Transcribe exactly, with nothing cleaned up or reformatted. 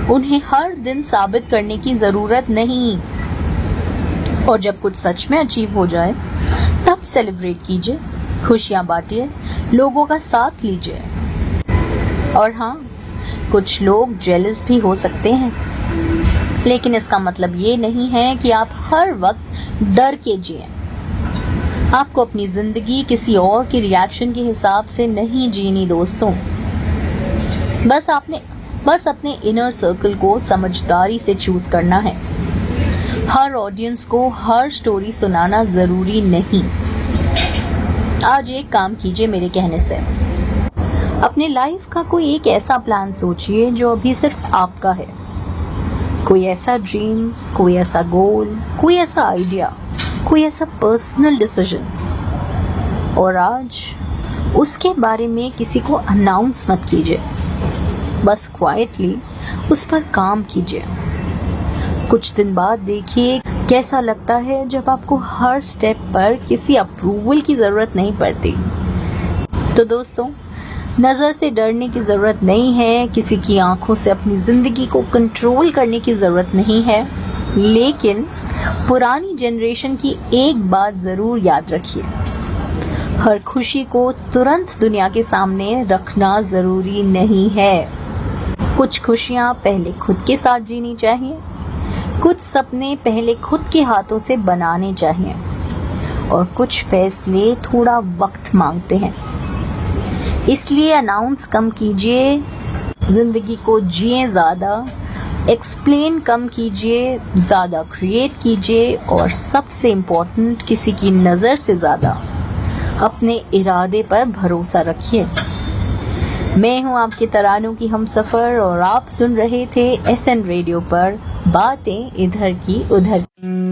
उन्हें हर दिन साबित करने की जरूरत नहीं। और जब कुछ सच में अचीव हो जाए तब सेलिब्रेट कीजिए, खुशियां बांटिए, लोगों का साथ लीजिए। और हाँ, कुछ लोग जेलस भी हो सकते हैं, लेकिन इसका मतलब ये नहीं है कि आप हर वक्त डर के जिए। आपको अपनी जिंदगी किसी और के रिएक्शन के हिसाब से नहीं जीनी दोस्तों। बस आपने बस अपने इनर सर्कल को समझदारी से चूज करना है। हर ऑडियंस को हर स्टोरी सुनाना जरूरी नहीं। आज एक काम कीजिए मेरे कहने से, अपने लाइफ का कोई एक ऐसा प्लान सोचिए जो अभी सिर्फ आपका है। कोई ऐसा ड्रीम, कोई ऐसा गोल, कोई ऐसा आइडिया, कोई ऐसा पर्सनल डिसीजन। और आज उसके बारे में किसी को अनाउंस मत कीजिए, बस क्वाइटली उस पर काम कीजिए। कुछ दिन बाद देखिए कैसा लगता है जब आपको हर स्टेप पर किसी अप्रूवल की जरूरत नहीं पड़ती। तो दोस्तों, नजर से डरने की जरूरत नहीं है, किसी की आंखों से अपनी जिंदगी को कंट्रोल करने की जरूरत नहीं है, लेकिन पुरानी जनरेशन की एक बात जरूर याद रखिए, हर खुशी को तुरंत दुनिया के सामने रखना जरूरी नहीं है। कुछ खुशियां पहले खुद के साथ जीनी चाहिए, कुछ सपने पहले खुद के हाथों से बनाने चाहिए, और कुछ फैसले थोड़ा वक्त मांगते हैं। इसलिए अनाउंस कम कीजिए, जिंदगी को जिए ज्यादा, एक्सप्लेन कम कीजिए, ज्यादा क्रिएट कीजिए, और सबसे इम्पोर्टेंट, किसी की नजर से ज्यादा अपने इरादे पर भरोसा रखिए। मैं हूं आपके तरानों की हमसफर, और आप सुन रहे थे एस एन रेडियो पर बातें इधर की उधर।